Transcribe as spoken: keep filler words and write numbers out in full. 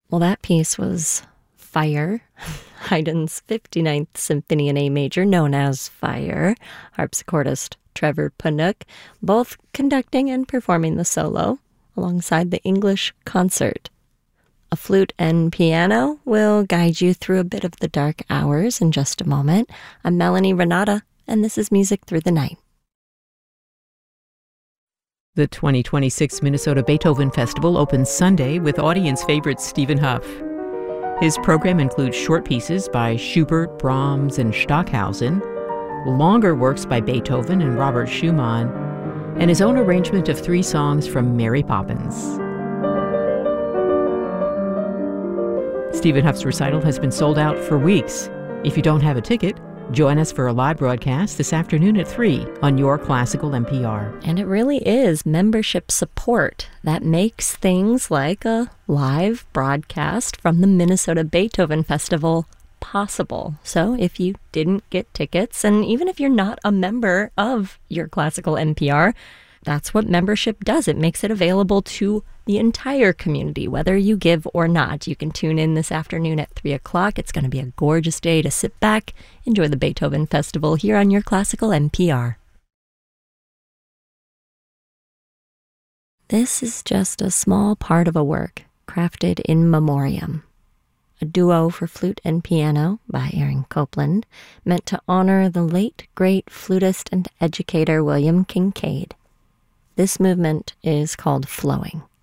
Well, that piece was Fire, Haydn's fifty-ninth Symphony in A major, known as Fire. Harpsichordist Trevor Panook, both conducting and performing the solo, alongside the English Concert. A flute and piano will guide you through a bit of the dark hours in just a moment. I'm Melanie Renata, and this is Music Through the Night. The twenty twenty-six Minnesota Beethoven Festival opens Sunday with audience favorite Stephen Hough. His program includes short pieces by Schubert, Brahms, and Stockhausen, longer works by Beethoven and Robert Schumann, and his own arrangement of three songs from Mary Poppins. Stephen Hough's recital has been sold out for weeks. If you don't have a ticket, join us for a live broadcast this afternoon at three on Your Classical N P R. And it really is membership support that makes things like a live broadcast from the Minnesota Beethoven Festival possible. So if you didn't get tickets, and even if you're not a member of Your Classical N P R, that's what membership does. It makes it available to the entire community, whether you give or not. You can tune in this afternoon at three o'clock. It's going to be a gorgeous day to sit back, enjoy the Beethoven Festival here on Your Classical N P R. This is just a small part of a work crafted in memoriam. A duo for flute and piano by Aaron Copland, meant to honor the late, great flutist and educator William Kincaid. This movement is called Flowing.